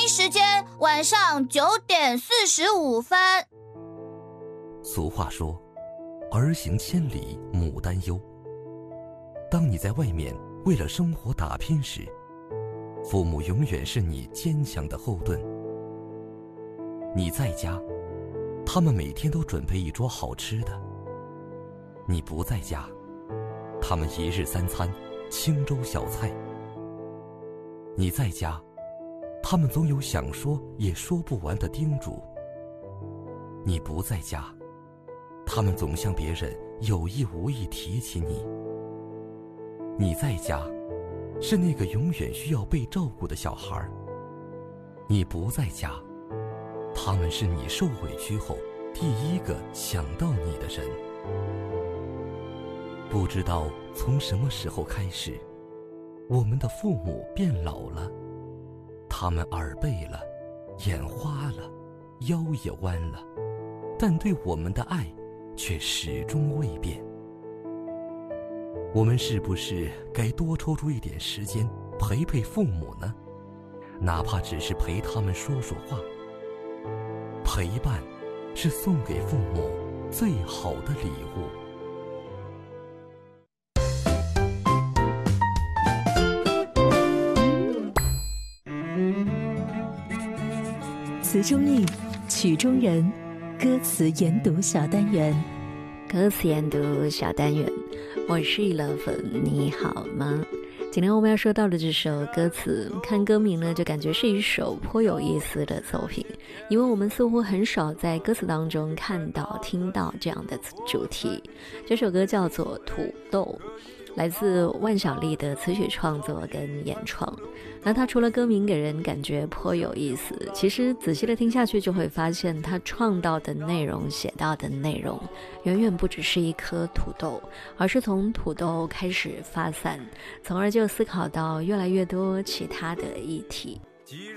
时间晚上9点45分。 俗话说，儿行千里母担忧。当你在外面为了生活打拼时，父母永远是你坚强的后盾。你在家，他们每天都准备一桌好吃的；你不在家，他们一日3餐清粥小菜。你在家，他们总有想说也说不完的叮嘱；你不在家，他们总向别人有意无意提起你。你在家，是那个永远需要被照顾的小孩；你不在家，他们是你受委屈后第一个想到你的人。不知道从什么时候开始，我们的父母变老了，他们耳背了，眼花了，腰也弯了，但对我们的爱却始终未变。我们是不是该多抽出一点时间陪陪父母呢？哪怕只是陪他们说说话。陪伴是送给父母最好的礼物。 词中意，曲中人，歌词研读小单元。 歌词研读小单元，我是11，你好吗？今天我们要说到的这首歌词，看歌名呢，就感觉是一首颇有意思的作品，因为我们似乎很少在歌词当中看到、听到这样的主题。这首歌叫做《土豆》，来自万晓利的词曲创作跟演创。那他除了歌名给人感觉颇有意思，其实仔细的听下去就会发现，他创造的内容、写到的内容远远不只是一颗土豆，而是从土豆开始发散，从而就思考到越来越多其他的议题。